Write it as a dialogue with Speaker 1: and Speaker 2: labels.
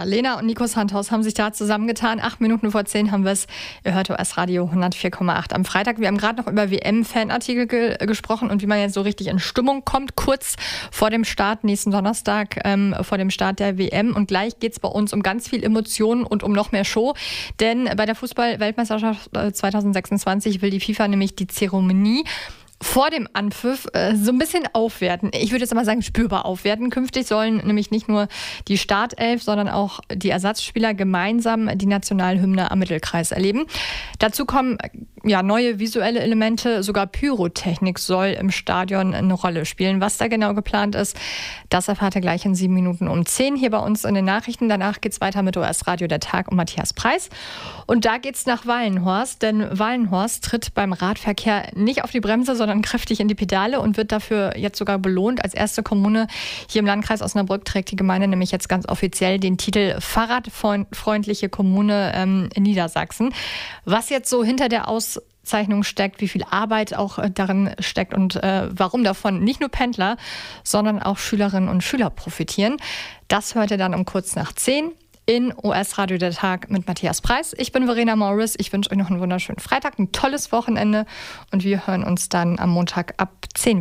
Speaker 1: Ja, Lena und Nico Santos haben sich da zusammengetan. 8 Minuten vor 10 haben wir es. Ihr hört OS Radio 104,8 am Freitag. Wir haben gerade noch über WM-Fanartikel gesprochen und wie man jetzt so richtig in Stimmung kommt, kurz vor dem Start, nächsten Donnerstag, vor dem Start der WM. Und gleich geht es bei uns um ganz viel Emotionen und um noch mehr Show. Denn bei der Fußball-Weltmeisterschaft 2026 will die FIFA nämlich die Zeremonie vor dem Anpfiff so ein bisschen aufwerten. Ich würde jetzt mal sagen, spürbar aufwerten. Künftig sollen nämlich nicht nur die Startelf, sondern auch die Ersatzspieler gemeinsam die Nationalhymne am Mittelkreis erleben. Dazu kommen neue visuelle Elemente, sogar Pyrotechnik soll im Stadion eine Rolle spielen. Was da genau geplant ist, das erfahrt ihr gleich in 7 Minuten um 10 hier bei uns in den Nachrichten. Danach geht es weiter mit OS Radio der Tag und Matthias Preis. Und da geht es nach Wallenhorst, denn Wallenhorst tritt beim Radverkehr nicht auf die Bremse, sondern kräftig in die Pedale und wird dafür jetzt sogar belohnt. Als erste Kommune hier im Landkreis Osnabrück trägt die Gemeinde nämlich jetzt ganz offiziell den Titel Fahrradfreundliche Kommune in Niedersachsen. Was jetzt so hinter der Auszeichnung steckt, wie viel Arbeit auch darin steckt und warum davon nicht nur Pendler, sondern auch Schülerinnen und Schüler profitieren, das hört ihr dann um kurz nach 10 in OS Radio der Tag mit Matthias Preis. Ich bin Verena Morris. Ich wünsche euch noch einen wunderschönen Freitag, ein tolles Wochenende und wir hören uns dann am Montag ab 10